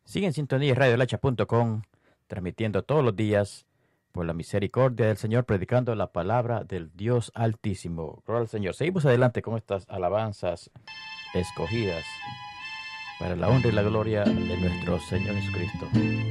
Sigue en sintonía radiolacha.com, transmitiendo todos los días por la misericordia del Señor, predicando la palabra del Dios Altísimo. Gloria al Señor. Seguimos adelante con estas alabanzas escogidas para la honra y la gloria de nuestro Señor Jesucristo.